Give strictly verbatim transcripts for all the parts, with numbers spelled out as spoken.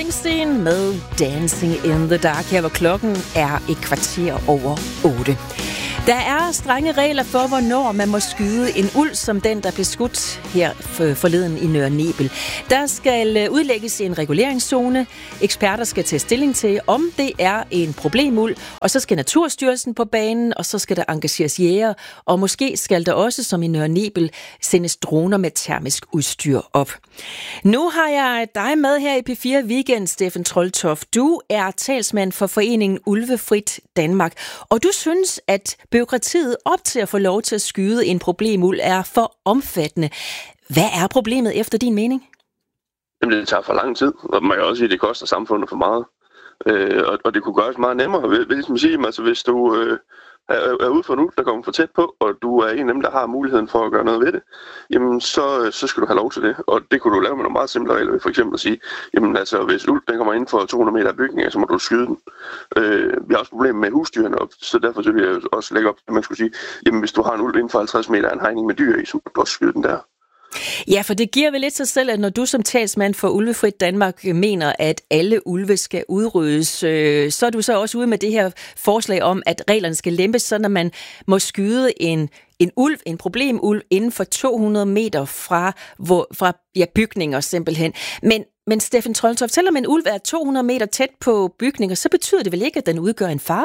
Springsteen med Dancing in the Dark, her hvor klokken er et kvarter over otte. Der er strenge regler for, hvornår man må skyde en ulv, som den, der blev skudt her forleden i Nørre Nebel. Der skal udlægges en reguleringszone. Eksperter skal tage stilling til, om det er en problemulv, og så skal Naturstyrelsen på banen, og så skal der engageres jæger, og måske skal der også, som i Nørre Nebel, sendes droner med termisk udstyr op. Nu har jeg dig med her i P fire Weekend, Steffen Troeltoft. Du er talsmand for foreningen Ulvefrit Danmark, og du synes, at bureaukratiet op til at få lov til at skyde en problemulv er for omfattende. Hvad er problemet efter din mening? Jamen, det tager for lang tid, og man kan også sige, at det koster samfundet for meget. Øh, og, og det kunne gøres meget nemmere. Vil, vil ligesom sige, altså, hvis du øh, er, er ude for en ulv, der kommer for tæt på, og du er en af dem, der har muligheden for at gøre noget ved det, jamen så, så skal du have lov til det. Og det kunne du lave med nogle meget simple regler. For eksempel at sige, jamen altså, hvis ulv den kommer inden for to hundrede meter af bygningen, så må du skyde den. Øh, vi har også problemer med husdyrene, og så derfor så vil jeg også lægge op, at man skulle sige, jamen hvis du har en ulv inden for halvtreds meter af en hegning med dyr i, så må du også skyde den der. Ja, for det giver vel lidt sig selv, at når du som talsmand for Ulvefrit Danmark mener, at alle ulve skal udryddes, øh, så er du så også ude med det her forslag om, at reglerne skal lempes, så når man må skyde en, en ulv, en problemulv, inden for to hundrede meter fra, hvor, fra ja, bygninger simpelthen. Men, men Steffen Troeltoft, selvom en ulv er to hundrede meter tæt på bygninger, så betyder det vel ikke, at den udgør en fare?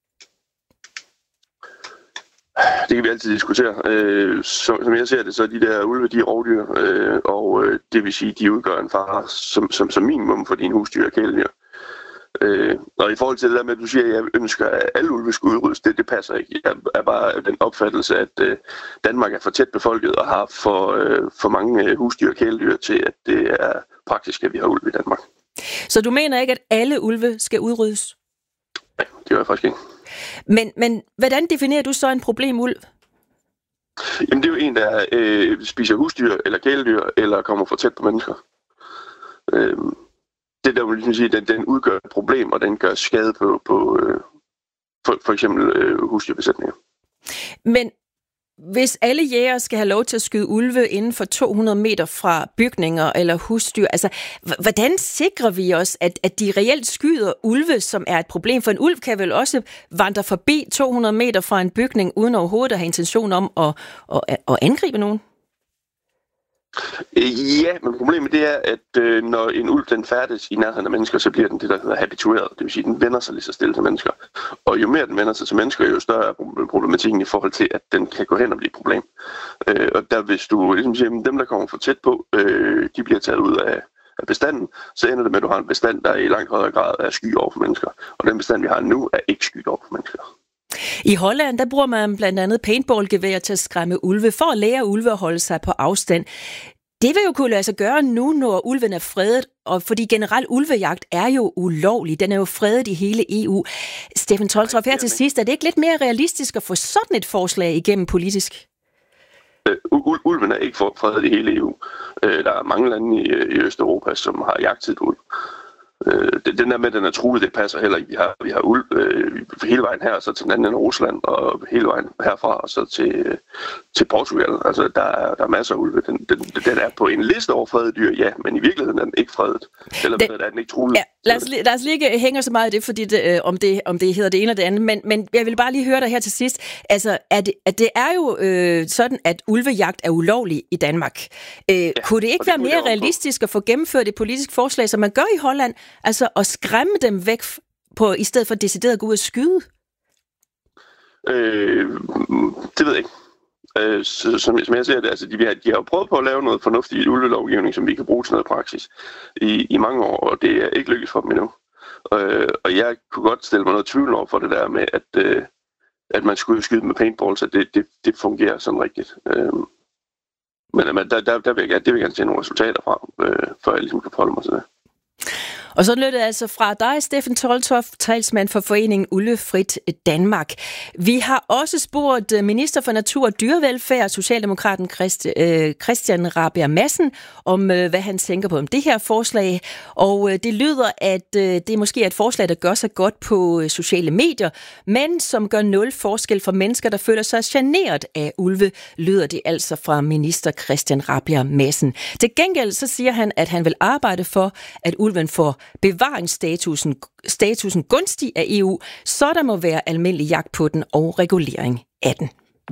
Det kan vi altid diskutere. Øh, som, som jeg ser det, så er de der ulve, de er rovdyr, øh, og øh, det vil sige, de udgør en fare som, som, som minimum for dine husdyr og kæledyr. Øh, og i forhold til det der med, at du siger, at jeg ønsker, at alle ulve skal udryddes, det, det passer ikke. Jeg er bare den opfattelse, at øh, Danmark er for tæt befolket og har for, øh, for mange øh, husdyr og kæledyr til, at det er praktisk, at vi har ulve i Danmark. Så du mener ikke, at alle ulve skal udryddes? Nej, det gør jeg faktisk ikke. Men, men hvordan definerer du så en problemulv? Jamen det er jo en, der øh, spiser husdyr eller kæledyr, eller kommer for tæt på mennesker. Øh, det der vil ligesom sige, den, den udgør et problem, og den gør skade på, på øh, for, for eksempel øh, husdyrbesætninger. Men hvis alle jæger skal have lov til at skyde ulve inden for to hundrede meter fra bygninger eller husdyr, altså hvordan sikrer vi os, at, at de reelt skyder ulve, som er et problem? For en ulv kan vel også vandre forbi to hundrede meter fra en bygning, uden overhovedet at have intention om at, at, at angribe nogen? Ja, men problemet det er, at øh, når en ulv den færdes i nærheden af mennesker, så bliver den det, der hedder habitueret. Det vil sige, at den vender sig lige så stille til mennesker. Og jo mere den vender sig til mennesker, jo større er problematikken i forhold til, at den kan gå hen og blive et problem. Øh, og der hvis du ligesom siger, at dem, der kommer for tæt på, øh, de bliver taget ud af, af bestanden, så ender det med, at du har en bestand, der i langt højere grad er sky over for mennesker. Og den bestand, vi har nu, er ikke sky over for mennesker. I Holland, der bruger man blandt andet paintballgeværer til at skræmme ulve, for at lære ulve at holde sig på afstand. Det vil jo kunne lade sig gøre nu, når ulven er fredet, og fordi generelt ulvejagt er jo ulovlig. Den er jo fredet i hele E U. Steffen Troeltoft, her til sidst, er det ikke lidt mere realistisk at få sådan et forslag igennem politisk? Uh, ulven er ikke fredet i hele E U. Uh, der er mange lande i, i Østeuropa, som har jagtet ulv. Øh, den der med, den er truet, det passer heller ikke. Vi har, vi har ulv øh, hele vejen her, så til den anden ende af Rusland, og hele vejen herfra, og så til, til Portugal. Altså, der er, der er masser af ulve. Den, den, den er på en liste over fredede dyr, ja, men i virkeligheden er den ikke fredet. Eller den, er den ikke truet. Ja, lad, os, lad os lige ikke hænge så meget i det, fordi det, øh, om, det, om det hedder det ene eller det andet, men, men jeg vil bare lige høre dig her til sidst. Altså, at det, at det er jo øh, sådan, at ulvejagt er ulovlig i Danmark. Øh, ja, kunne det ikke være mere realistisk at få gennemført et politisk forslag, som man gør i Holland, altså at skræmme dem væk på, i stedet for decideret at gå ud og skyde? Øh, det ved jeg ikke. Øh, så, som, som jeg ser det, altså de, de har jo prøvet på at lave noget fornuftig ulvelovgivning, som vi kan bruge til noget praksis i, i mange år, og det er ikke lykkedes for dem endnu. Øh, og jeg kunne godt stille mig noget tvivl over for det der med, at, øh, at man skulle skyde med paintballs, at det, det, det fungerer sådan rigtigt. Øh, men men der, der, der vil jeg, det vil jeg gerne se nogle resultater fra, øh, før jeg ligesom kan forholde mig til det. Og så lød det altså fra dig, Steffen Troeltoft, talsmand for foreningen Ulvefrit Danmark. Vi har også spurgt minister for Natur og Dyrevelfærd, Socialdemokraten Christian Rabjerg Madsen, om hvad han tænker på om det her forslag. Og det lyder, at det måske er et forslag, der gør sig godt på sociale medier, men som gør nul forskel for mennesker, der føler sig generet af ulve, lyder det altså fra minister Christian Rabjerg Madsen. Til gengæld så siger han, at han vil arbejde for, at ulven får bevaringsstatusen statusen gunstig af E U, så der må være almindelig jagt på den og regulering af den.